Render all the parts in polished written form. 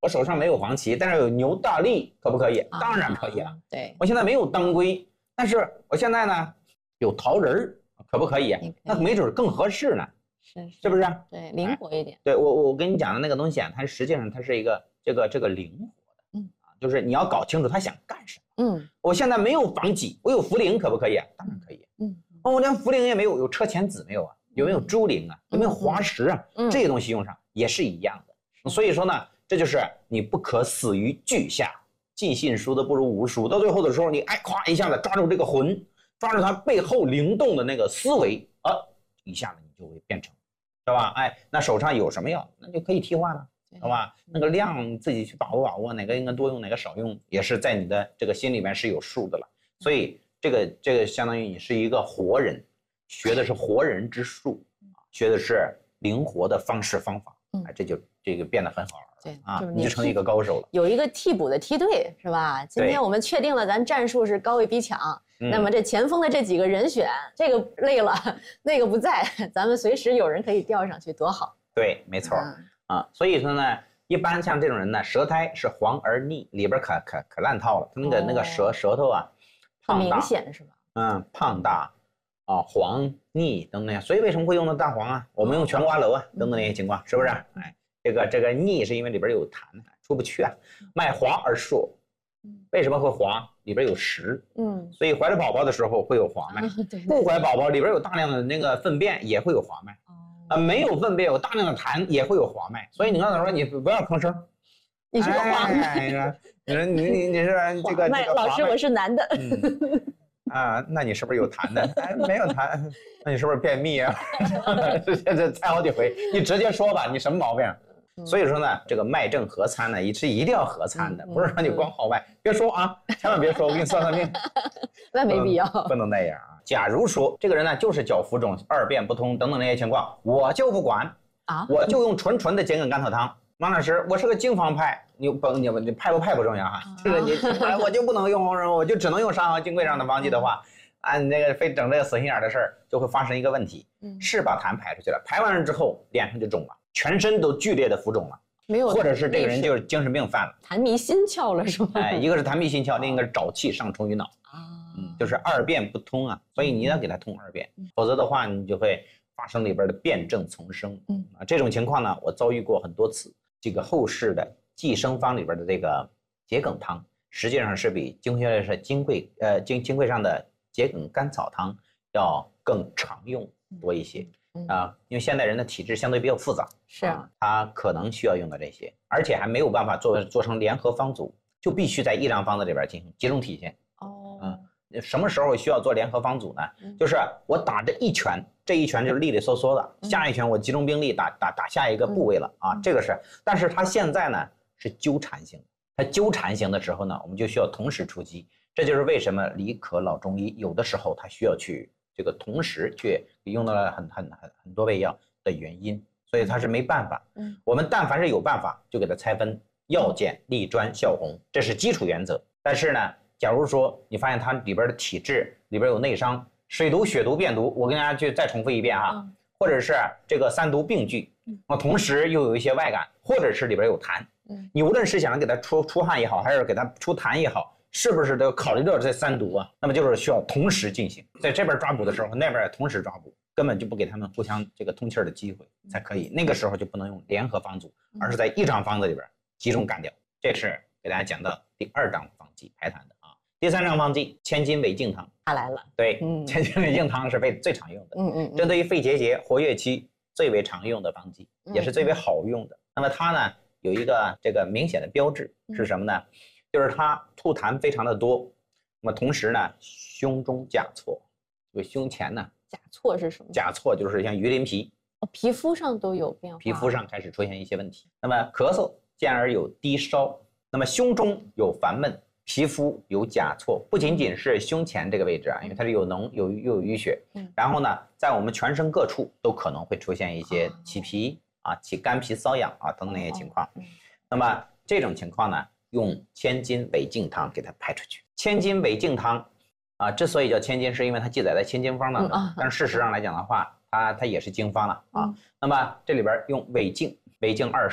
我手上没有黄旗，但是有牛大利，可不可以？当然可以了。 对， 我现在没有当归，但是我现在呢有桃仁儿，可不可以？那没准更合适呢，是不是？ 对，灵活一点。 对，我跟你讲的那个东西啊，它实际上它是一个这个灵活的，就是你要搞清楚他想干什么。我现在没有防己，我有茯苓，可不可以？当然可以。我连茯苓也没有，有车前子没有啊？有没有猪苓啊？有没有滑石啊？这些东西用上也是一样的。所以说呢，这就是你不可死于句下，尽信书的不如无书。到最后的时候，你咵一下子抓住这个魂，抓住它背后灵动的那个思维一下子你就会变成，是吧？那手上有什么药，那就可以替换了，知道吧？那个量自己去把握，哪个应该多用，哪个少用，也是在你的这个心里面是有数的了。所以这个相当于你是一个活人，学的是活人之术，学的是灵活的方式方法，这个变得很好玩。对啊，你就成一个高手了。 有一个替补的梯队是吧？今天我们确定了咱战术是高位逼抢，那么这前锋的这几个人选，这个累了，那个不在，咱们随时有人可以调上去，多好。 对，没错所以说呢，一般像这种人呢，舌苔是黄而腻，里边可烂套了，他那个舌头啊， 很明显是吧？ 胖大黄腻等等，所以为什么会用到大黄啊？我们用全瓜蒌等等那些情况，是不是？这个腻是因为里边有痰，出不去啊。脉滑而数，为什么会滑？里边有石，所以怀着宝宝的时候会有滑脉。不怀宝宝里边有大量的那个粪便也会有滑脉。没有粪便有大量的痰也会有滑脉。所以你刚才说你不要吭声， 你是个滑脉， 你说你是这个老师，我是男的。 那你是不是有痰呢？没有痰，那你是不是便秘啊？这猜好几回，你直接说吧，你什么毛病？所以说呢，这个脉正合参呢，是一定要合参的，不是说你光号脉，别说啊，千万别说，我给你算算命， 那没必要， 不能那样啊。假如说这个人呢，就是脚浮肿、二便不通等等那些情况，我就不管我就用纯的桔梗甘草汤。王老师，我是个经方派，你派不派不重要啊，这个我就不能用，我就只能用伤寒金匮上的方剂的话，你那个非整这个死心眼的事儿，就会发生一个问题，是把痰排出去了，排完了之后脸上就肿了，全身都剧烈的浮肿了，没有，或者是这个人就是精神病犯了， 痰迷心窍了是吗？ 一个是痰迷心窍，另一个是沼气上冲于脑就是二便不通啊，所以你要给他通二便，否则的话你就会发生里边的辩证丛生。这种情况呢，我遭遇过很多次。这个后世的济生方里边的这个桔梗汤，实际上是比金匮上的桔梗甘草汤要更常用多一些因为现代人的体质相对比较复杂，他可能需要用到这些，而且还没有办法做成联合方组，就必须在一张方子里边进行集中体现。什么时候需要做联合方组呢？就是我打这一拳，这一拳就是利利索索的，下一拳我集中兵力打下一个部位了这个是，但是它现在呢是纠缠型，它纠缠型的时候呢，我们就需要同时出击，这就是为什么李可老中医有的时候他需要去这个同时去用到了很多味药的原因，所以他是没办法。我们但凡是有办法，就给它拆分药碱、利专、效红，这是基础原则。但是呢，假如说你发现它里边的体质里边有内伤，水毒、血毒、便毒，我跟大家再重复一遍或者是这个三毒并聚，同时又有一些外感，或者是里边有痰，你无论是想给它出汗也好，还是给它出痰也好，是不是都考虑到这三毒那么就是需要同时进行，在这边抓捕的时候，那边也同时抓捕，根本就不给他们互相这个通气的机会才可以。那个时候就不能用联合方组，而是在一张方子里边集中干掉。这是给大家讲到第2张方剂排痰的第3张方剂千金韦净汤， 它来了。 对，千金韦净汤是最常用的，针对于肺结节、活跃期最为常用的方剂，也是最为好用的。那么它呢有一个这个明显的标志是什么呢？就是它吐痰非常的多，那么同时呢胸中甲错，就胸前呢甲错是什么？ 甲错就是像鱼鳞皮， 皮肤上都有变化， 皮肤上开始出现一些问题。那么咳嗽进而有低烧，那么胸中有烦闷，皮肤有甲错，不仅仅是胸前这个位置因为它是有脓又有淤血，然后呢在我们全身各处都可能会出现一些起皮起肝脾瘙痒等等那些情况。那么这种情况呢，用千金韦净汤给它排出去。千金韦净汤之所以叫千金，是因为它记载在千金方当中，但是事实上来讲的话，它也是经方了那么这里边用韦净2升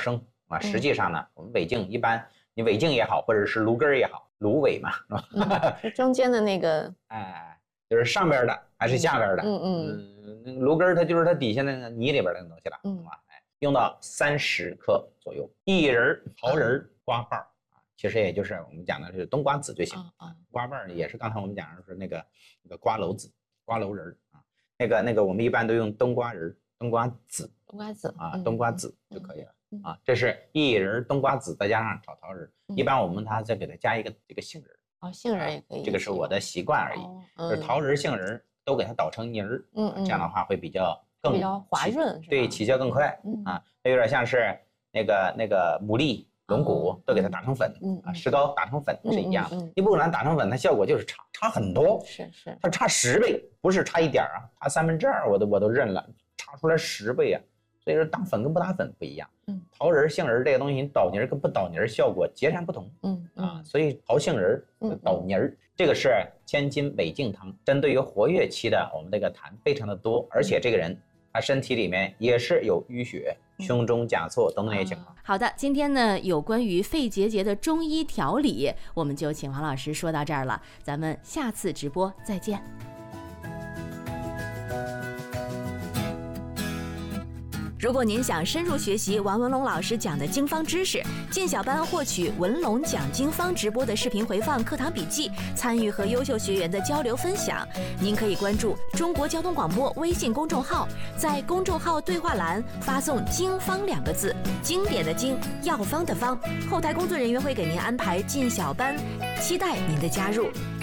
啊。实际上呢，我们尾茎一般你尾茎也好，或者是芦根也好，芦苇嘛，是吧？ 中间的那个， 就是上边的还是下边的？那个芦根它就是它底下那个泥里边的东西了，用到30克左右。薏仁、桃仁、瓜瓣其实也就是我们讲的是冬瓜子就行瓜瓣也是刚才我们讲的是那个瓜蒌子、瓜蒌仁那个我们一般都用冬瓜仁、冬瓜子冬瓜子就可以了这是薏仁、冬瓜子再加上炒桃仁，一般我们再给它加一个这个杏仁杏仁也可以， 这个是我的习惯而已，就是桃仁、杏仁都给它捣成泥儿，这样的话会比较滑润， 对，起效更快它有点像是那个牡蛎、龙骨都给它打成粉石膏打成粉是一样的。你不给它打成粉，它效果就是差很多， 是它差10倍，不是差1点差2/3我都认了，差出来10倍啊。所以说打粉跟不打粉不一样。桃仁、杏仁这个东西，你捣泥跟不捣泥效果截然不同。所以淘杏仁、捣泥这个是千金尾茎汤，针对于活跃期的我们这个痰非常的多，而且这个人他身体里面也是有淤血、胸中夹错等等一些情况。 好的，今天呢有关于肺结节的中医调理，我们就请王老师说到这儿了，咱们下次直播再见。如果您想深入学习王文龙老师讲的经方知识，进小班获取文龙讲经方直播的视频回放、课堂笔记，参与和优秀学员的交流分享，您可以关注中国交通广播微信公众号，在公众号对话栏发送“经方”2个字，经典的经，药方的方，后台工作人员会给您安排进小班，期待您的加入。